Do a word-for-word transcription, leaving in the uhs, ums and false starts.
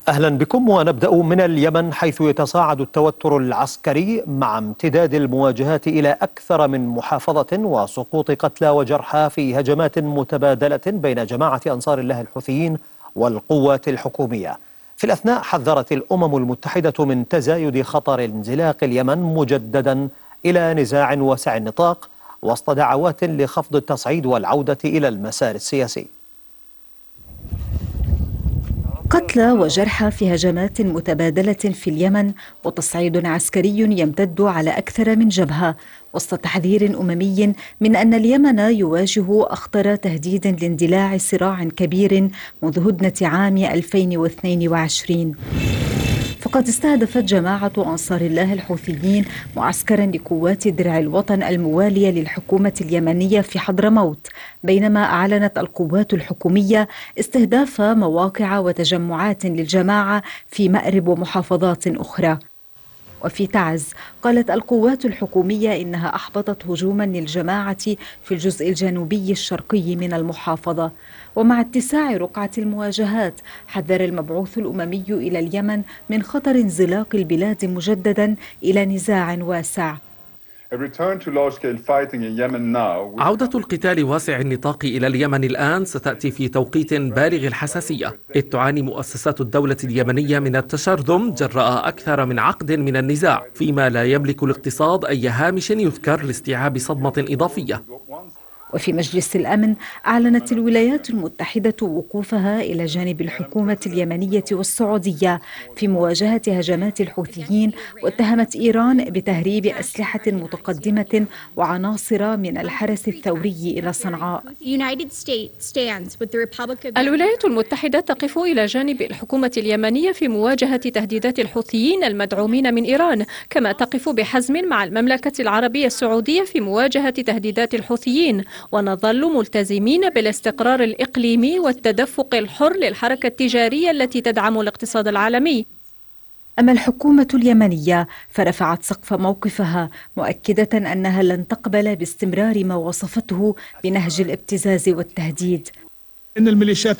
أهلا بكم، ونبدأ من اليمن حيث يتصاعد التوتر العسكري مع امتداد المواجهات إلى أكثر من محافظة وسقوط قتلى وجرحى في هجمات متبادلة بين جماعة أنصار الله الحوثيين والقوات الحكومية. في الأثناء حذرت الأمم المتحدة من تزايد خطر انزلاق اليمن مجددا إلى نزاع واسع النطاق وسط دعوات لخفض التصعيد والعودة إلى المسار السياسي. قتلى وجرحى في هجمات متبادلة في اليمن وتصعيد عسكري يمتد على أكثر من جبهة وسط تحذير أممي من أن اليمن يواجه أخطر تهديد لاندلاع صراع كبير منذ هدنة عام ألفين واثنين وعشرين. فقد استهدفت جماعة أنصار الله الحوثيين معسكرا لقوات درع الوطن الموالية للحكومة اليمنية في حضرموت، بينما أعلنت القوات الحكومية استهداف مواقع وتجمعات للجماعة في مأرب ومحافظات أخرى. وفي تعز قالت القوات الحكومية إنها أحبطت هجوما للجماعة في الجزء الجنوبي الشرقي من المحافظة. ومع اتساع رقعة المواجهات حذر المبعوث الأممي إلى اليمن من خطر انزلاق البلاد مجددا إلى نزاع واسع. عودة القتال واسع النطاق إلى اليمن الآن ستأتي في توقيت بالغ الحساسية، إذ تعاني مؤسسات الدولة اليمنية من التشرذم جراء أكثر من عقد من النزاع، فيما لا يملك الاقتصاد أي هامش يذكر لاستيعاب صدمة إضافية. وفي مجلس الأمن أعلنت الولايات المتحدة وقوفها إلى جانب الحكومة اليمنية والسعودية في مواجهة هجمات الحوثيين، واتهمت إيران بتهريب أسلحة متقدمة وعناصر من الحرس الثوري إلى صنعاء. الولايات المتحدة تقف إلى جانب الحكومة اليمنية في مواجهة تهديدات الحوثيين المدعومين من إيران، كما تقف بحزم مع المملكة العربية السعودية في مواجهة تهديدات الحوثيين، ونظل ملتزمين بالاستقرار الإقليمي والتدفق الحر للحركة التجارية التي تدعم الاقتصاد العالمي. أما الحكومة اليمنية فرفعت سقف موقفها، مؤكدة أنها لن تقبل باستمرار ما وصفته بنهج الابتزاز والتهديد. إن الميليشيات